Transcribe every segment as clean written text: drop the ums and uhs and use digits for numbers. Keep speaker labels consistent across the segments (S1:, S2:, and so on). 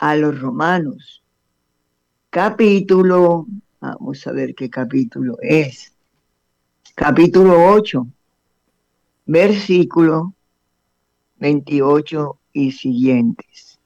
S1: a los Romanos, capítulo, vamos a ver qué capítulo es, capítulo 8, versículo 28 y siguientes.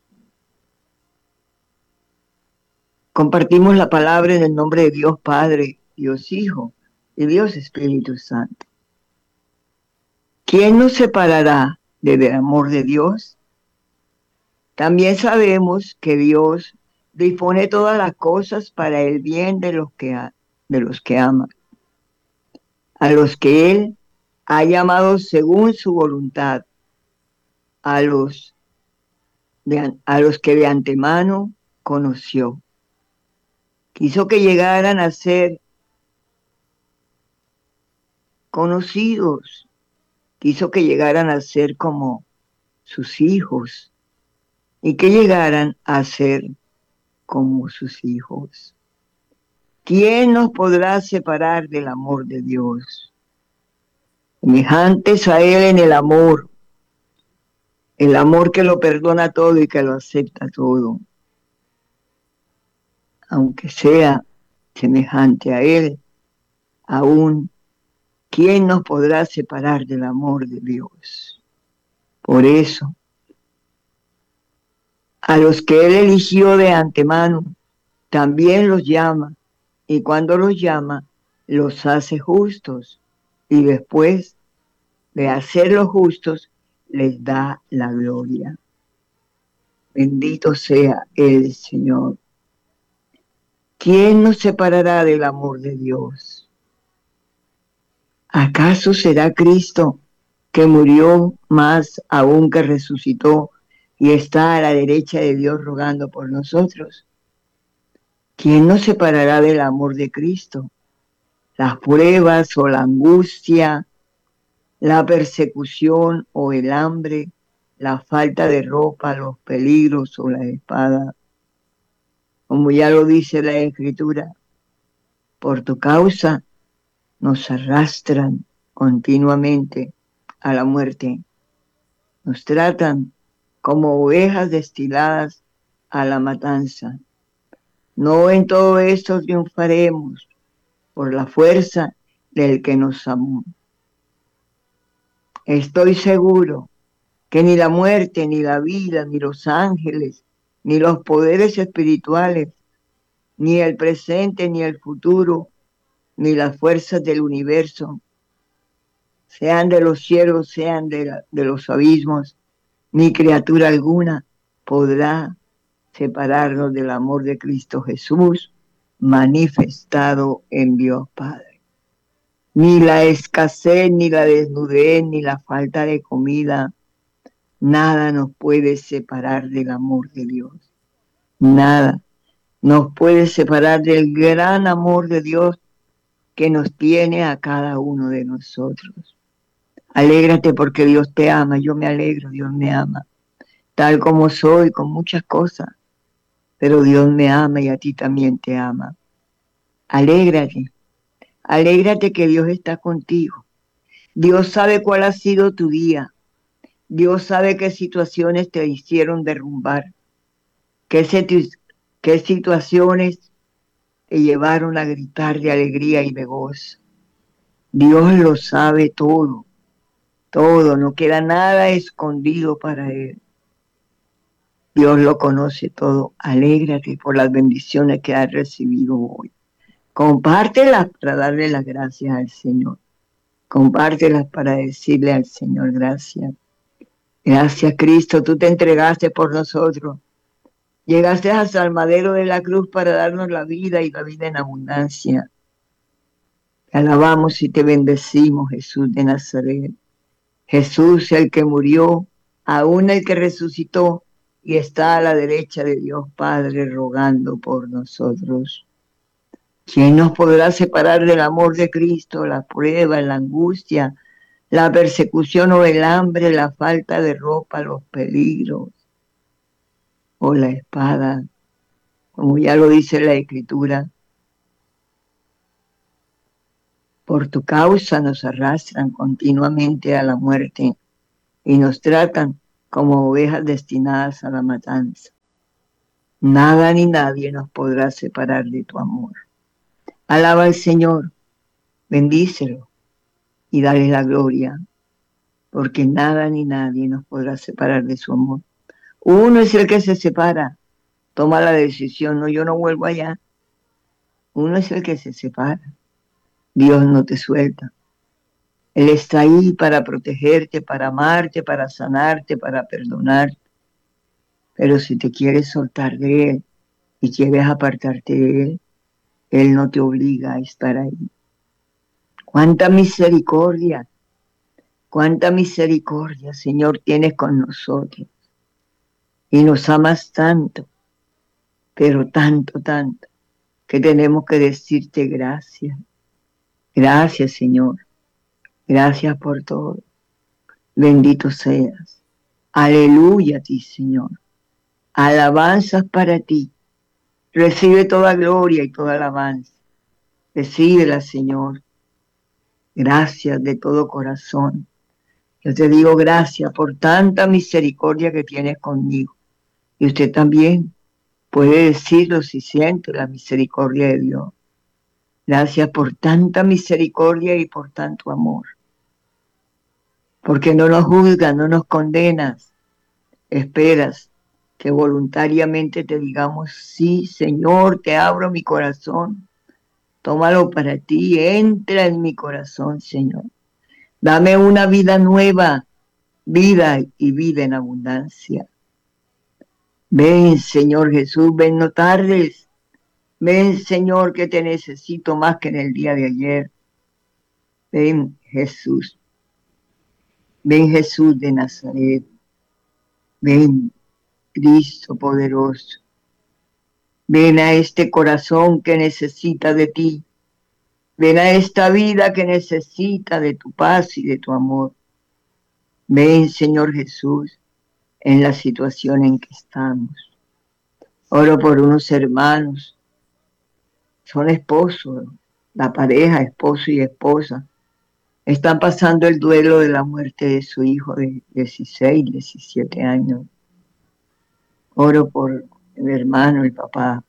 S1: Compartimos la palabra en el nombre de Dios Padre, Dios Hijo y Dios Espíritu Santo. ¿Quién nos separará del amor de Dios? También sabemos que Dios dispone todas las cosas para el bien de los que aman, a los que Él ha llamado según su voluntad, a los que de antemano conoció. Quiso que llegaran a ser conocidos, quiso que llegaran a ser como sus hijos y que llegaran a ser como sus hijos. ¿Quién nos podrá separar del amor de Dios? Semejantes a Él en el amor que lo perdona todo y que lo acepta todo, aunque sea semejante a Él, aún, ¿quién nos podrá separar del amor de Dios? Por eso, a los que Él eligió de antemano, también los llama, y cuando los llama, los hace justos, y después de hacerlos justos, les da la gloria. Bendito sea el Señor. ¿Quién nos separará del amor de Dios? ¿Acaso será Cristo, que murió más aún que resucitó y está a la derecha de Dios rogando por nosotros? ¿Quién nos separará del amor de Cristo? Las pruebas o la angustia, la persecución o el hambre, la falta de ropa, los peligros o la espada. Como ya lo dice la Escritura, por tu causa nos arrastran continuamente a la muerte. Nos tratan como ovejas destiladas a la matanza. No en todo esto triunfaremos por la fuerza del que nos amó. Estoy seguro que ni la muerte, ni la vida, ni los ángeles, ni los poderes espirituales, ni el presente, ni el futuro, ni las fuerzas del universo, sean de los cielos, sean de los abismos, ni criatura alguna podrá separarnos del amor de Cristo Jesús manifestado en Dios Padre. Ni la escasez, ni la desnudez, ni la falta de comida, nada nos puede separar del amor de Dios. Nada nos puede separar del gran amor de Dios que nos tiene a cada uno de nosotros. Alégrate porque Dios te ama, yo me alegro, Dios me ama, tal como soy, con muchas cosas, pero Dios me ama y a ti también te ama. Alégrate, alégrate que Dios está contigo. Dios sabe cuál ha sido tu día. Dios sabe qué situaciones te hicieron derrumbar, qué situaciones te llevaron a gritar de alegría y de gozo. Dios lo sabe todo, todo, no queda nada escondido para Él. Dios lo conoce todo. Alégrate por las bendiciones que has recibido hoy. Compártelas para darle las gracias al Señor. Compártelas para decirle al Señor gracias. Gracias, Cristo, tú te entregaste por nosotros. Llegaste al madero de la cruz para darnos la vida y la vida en abundancia. Te alabamos y te bendecimos, Jesús de Nazaret. Jesús, el que murió, aún el que resucitó y está a la derecha de Dios Padre rogando por nosotros. ¿Quién nos podrá separar del amor de Cristo? La prueba, la angustia, la persecución o el hambre, la falta de ropa, los peligros o la espada, como ya lo dice la Escritura. Por tu causa nos arrastran continuamente a la muerte y nos tratan como ovejas destinadas a la matanza. Nada ni nadie nos podrá separar de tu amor. Alaba al Señor, bendícelo y dale la gloria, porque nada ni nadie nos podrá separar de su amor. Uno es el que se separa, toma la decisión, no, yo no vuelvo allá. Uno es el que se separa. Dios no te suelta. Él está ahí para protegerte, para amarte, para sanarte, para perdonarte. Pero si te quieres soltar de Él y quieres apartarte de Él no te obliga a estar ahí. Cuánta misericordia, Señor, tienes con nosotros. Y nos amas tanto, pero tanto, tanto, que tenemos que decirte gracias. Gracias, Señor. Gracias por todo. Bendito seas. Aleluya a ti, Señor. Alabanzas para ti. Recibe toda gloria y toda alabanza. Recíbela, Señor. Gracias de todo corazón. Yo te digo gracias por tanta misericordia que tienes conmigo. Y usted también puede decirlo si siente la misericordia de Dios. Gracias por tanta misericordia y por tanto amor. Porque no nos juzgas, no nos condenas. Esperas que voluntariamente te digamos, sí, Señor, te abro mi corazón. Tómalo para ti, entra en mi corazón, Señor. Dame una vida nueva, vida y vida en abundancia. Ven, Señor Jesús, ven, no tardes. Ven, Señor, que te necesito más que en el día de ayer. Ven, Jesús. Ven, Jesús de Nazaret. Ven, Cristo poderoso. Ven a este corazón que necesita de ti. Ven a esta vida que necesita de tu paz y de tu amor. Ven, Señor Jesús, en la situación en que estamos. Oro por unos hermanos. Son esposos, la pareja, esposo y esposa. Están pasando el duelo de la muerte de su hijo de 16, 17 años. Oro por el hermano, el papá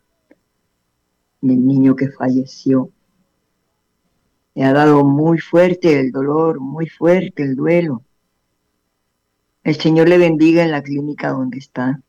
S1: del niño que falleció. Me ha dado muy fuerte el dolor, muy fuerte el duelo. El Señor le bendiga en la clínica donde está.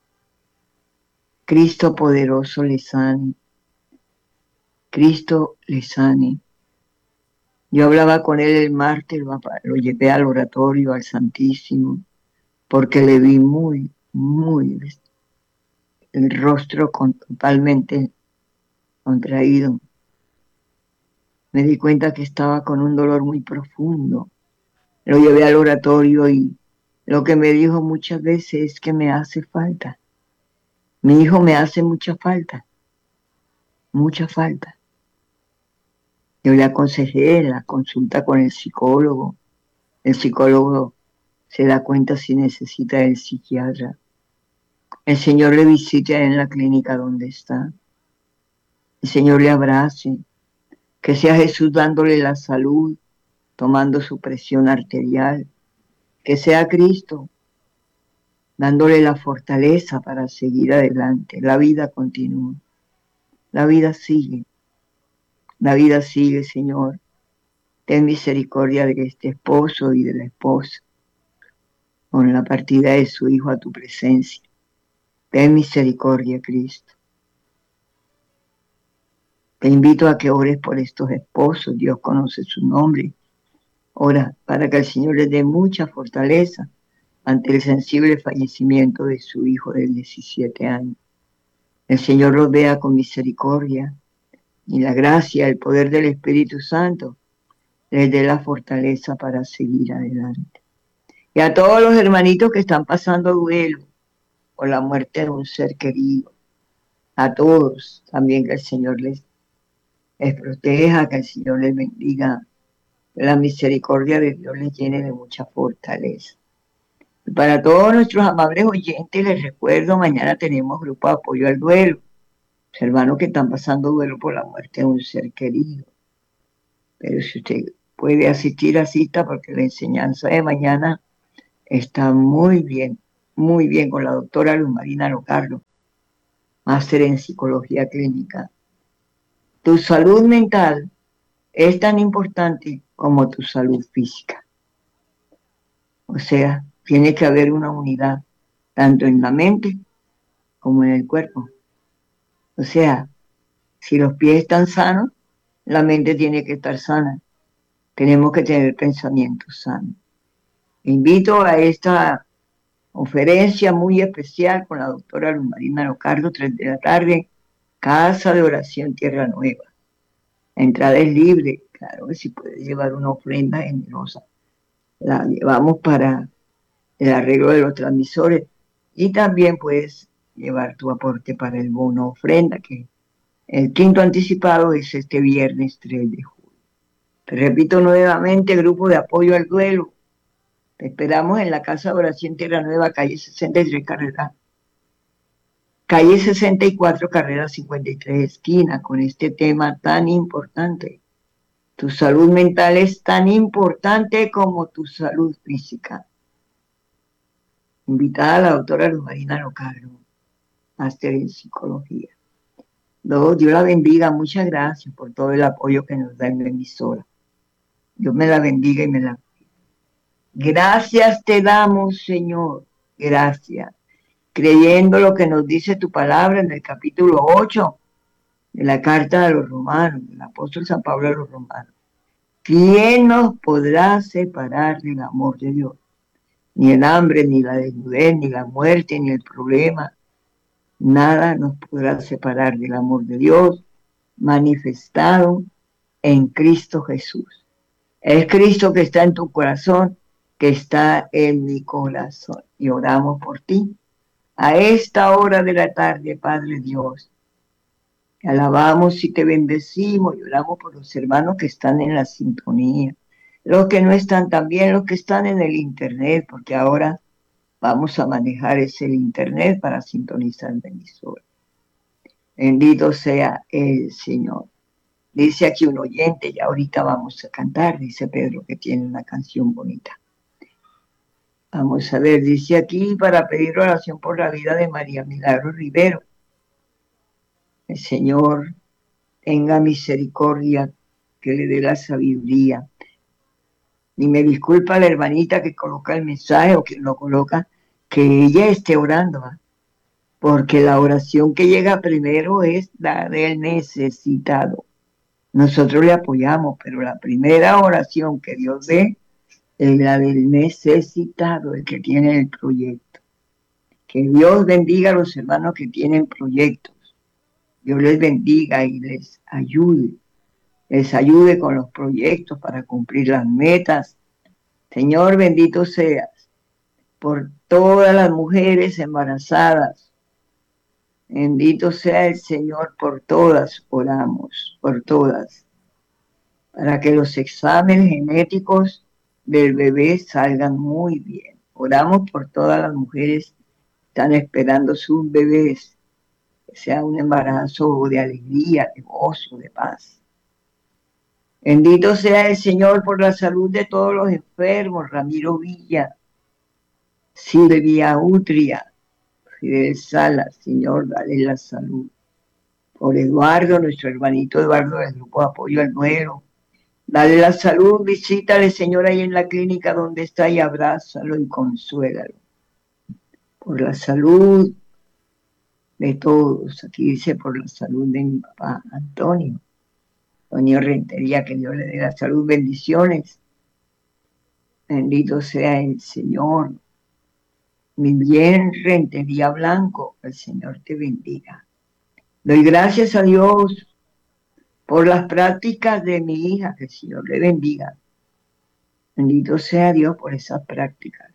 S1: Cristo poderoso le sane. Cristo le sane. Yo hablaba con él el martes, lo llevé al oratorio, al Santísimo, porque le vi muy, muy, el rostro totalmente contraído. Me di cuenta que estaba con un dolor muy profundo. Lo llevé al oratorio y lo que me dijo muchas veces es que me hace falta. Mi hijo me hace mucha falta, mucha falta. Yo le aconsejé la consulta con el psicólogo. El psicólogo se da cuenta si necesita el psiquiatra. El Señor le visite en la clínica donde está. El Señor le abrace. Que sea Jesús dándole la salud, tomando su presión arterial. Que sea Cristo dándole la fortaleza para seguir adelante. La vida continúa. La vida sigue. La vida sigue, Señor. Ten misericordia de este esposo y de la esposa con la partida de su hijo a tu presencia. Ten misericordia, Cristo. Te invito a que ores por estos esposos. Dios conoce su nombre. Ora para que el Señor les dé mucha fortaleza ante el sensible fallecimiento de su hijo de 17 años. El Señor los vea con misericordia y la gracia, el poder del Espíritu Santo les dé la fortaleza para seguir adelante. Y a todos los hermanitos que están pasando duelo por la muerte de un ser querido, a todos también que el Señor les proteja, que el Señor les bendiga, que la misericordia de Dios les llene de mucha fortaleza. Y para todos nuestros amables oyentes les recuerdo, mañana tenemos grupo de apoyo al duelo, los hermanos que están pasando duelo por la muerte de un ser querido. Pero si usted puede asistir, asista, porque la enseñanza de mañana está muy bien con la doctora Luz Marina Locardo. máster en psicología clínica. Tu salud mental es tan importante como tu salud física. O sea, tiene que haber una unidad, tanto en la mente como en el cuerpo. O sea, si los pies están sanos, la mente tiene que estar sana. Tenemos que tener pensamientos sanos. Invito a esta conferencia muy especial con la doctora Luz Marina Locardo, 3 de la tarde, Casa de Oración Tierra Nueva. La entrada es libre, claro que si puedes llevar una ofrenda generosa. La llevamos para el arreglo de los transmisores y también puedes llevar tu aporte para el bono ofrenda, que el quinto anticipado es este viernes 3 de julio. Te repito nuevamente, grupo de apoyo al duelo. Te esperamos en la Casa de Oración Tierra Nueva, calle 63, calle 64, carrera 53, esquina, con este tema tan importante. Tu salud mental es tan importante como tu salud física. Invitada a la doctora Luz Marina Locardo, máster en psicología. Dios la bendiga, muchas gracias por todo el apoyo que nos da en la emisora. Dios me la bendiga y me la... Gracias te damos, Señor, gracias. Creyendo lo que nos dice tu palabra en el capítulo 8 de la carta de los romanos, del apóstol San Pablo a los romanos. ¿Quién nos podrá separar del amor de Dios? Ni el hambre, ni la desnudez, ni la muerte, ni el problema. Nada nos podrá separar del amor de Dios manifestado en Cristo Jesús. Es Cristo que está en tu corazón, que está en mi corazón. Y oramos por ti. A esta hora de la tarde, Padre Dios, te alabamos y te bendecimos y oramos por los hermanos que están en la sintonía, los que no están también, los que están en el internet, porque ahora vamos a manejar ese internet para sintonizar la emisora. Bendito sea el Señor. Dice aquí un oyente, y ahorita vamos a cantar, dice Pedro, que tiene una canción bonita. Vamos a ver, dice aquí, para pedir oración por la vida de María Milagro Rivero. El Señor tenga misericordia, que le dé la sabiduría. Y me disculpa la hermanita que coloca el mensaje o que lo coloca, que ella esté orando, ¿eh? Porque la oración que llega primero es la del necesitado. Nosotros le apoyamos, pero la primera oración que Dios ve es la del necesitado, el que tiene el proyecto. Que Dios bendiga a los hermanos que tienen proyectos. Dios les bendiga y les ayude con los proyectos para cumplir las metas. Señor, bendito seas por todas las mujeres embarazadas. Bendito sea el Señor por todas, oramos, por todas, para que los exámenes genéticos del bebé salgan muy bien. Oramos por todas las mujeres que están esperando sus bebés, que sea un embarazo de alegría, de gozo, de paz. Bendito sea el Señor por la salud de todos los enfermos, Ramiro Villa, Silvia Utria, Fidel Salas, Señor, dale la salud. Por Eduardo, nuestro hermanito Eduardo del Grupo de Apoyo al Duelo, dale la salud, visítale, Señor, ahí en la clínica donde está y abrázalo y consuélalo. Por la salud de todos, aquí dice por la salud de mi papá, Antonio Rentería, que Dios le dé la salud, bendiciones. Bendito sea el Señor. Mi bien Rentería Blanco, el Señor te bendiga. Doy gracias a Dios por las prácticas de mi hija, que el Señor le bendiga. Bendito sea Dios por esas prácticas.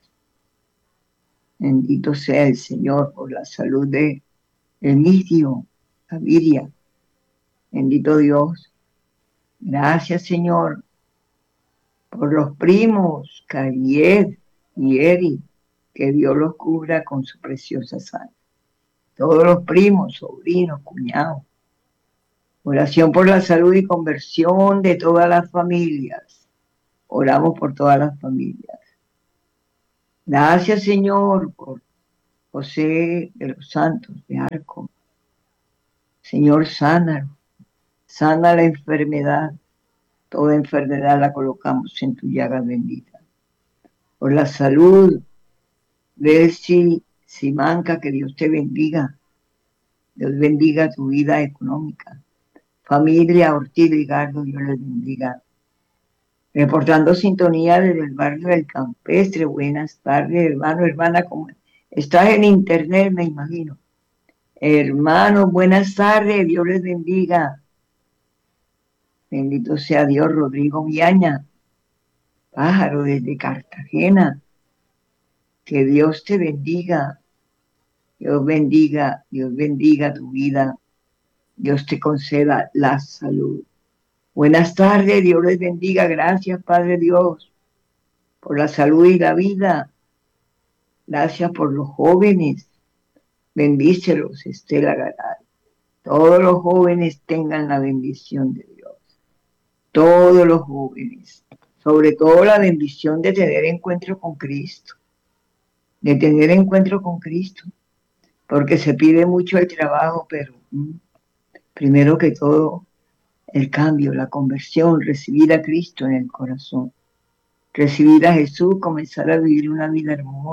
S1: Bendito sea el Señor por la salud de Emilio, Gaviria. Bendito Dios. Gracias, Señor, por los primos, Cariel y Eri, que Dios los cubra con su preciosa sangre. Todos los primos, sobrinos, cuñados. Oración por la salud y conversión de todas las familias. Oramos por todas las familias. Gracias, Señor, por José de los Santos de Arco. Señor, sánalo, sana la enfermedad. Toda enfermedad la colocamos en tu llaga bendita. Por la salud de Simanca, que Dios te bendiga. Dios bendiga tu vida económica. Familia Ortiz Ligardo, Dios les bendiga. Reportando sintonía desde el barrio del Campestre. Buenas tardes, hermano, hermana. ¿Cómo estás en internet, me imagino? Hermanos, buenas tardes. Dios les bendiga. Bendito sea Dios. Rodrigo Viaña, pájaro desde Cartagena. Que Dios te bendiga. Dios bendiga tu vida. Dios te conceda la salud. Buenas tardes, Dios les bendiga. Gracias, Padre Dios, por la salud y la vida. Gracias por los jóvenes. Bendícelos, Estela Garay. Todos los jóvenes tengan la bendición de Dios. Todos los jóvenes. Sobre todo la bendición de tener encuentro con Cristo. De tener encuentro con Cristo. Porque se pide mucho el trabajo, pero primero que todo, el cambio, la conversión, recibir a Cristo en el corazón. Recibir a Jesús, comenzar a vivir una vida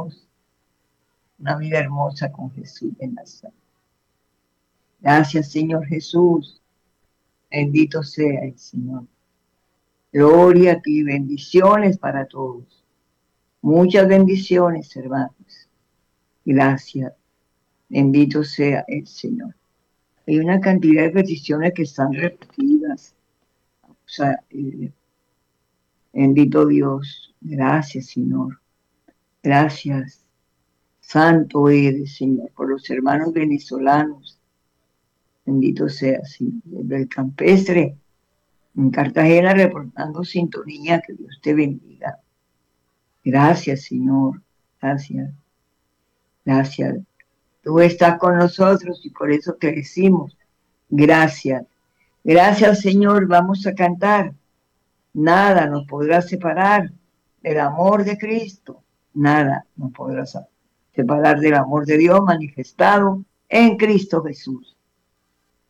S1: hermosa con Jesús en Nazaret. Gracias, Señor Jesús. Bendito sea el Señor. Gloria a ti, bendiciones para todos. Muchas bendiciones, hermanos. Gracias. Bendito sea el Señor. Hay una cantidad de peticiones que están repetidas. O sea, bendito Dios. Gracias, Señor. Gracias. Santo eres, Señor, por los hermanos venezolanos. Bendito sea, Señor. Desde el Campestre, en Cartagena, reportando sintonía. Que Dios te bendiga. Gracias, Señor. Gracias. Gracias. Tú estás con nosotros y por eso te decimos gracias. Gracias, Señor. Vamos a cantar. Nada nos podrá separar del amor de Cristo. Nada nos podrá separar del amor de Dios manifestado en Cristo Jesús.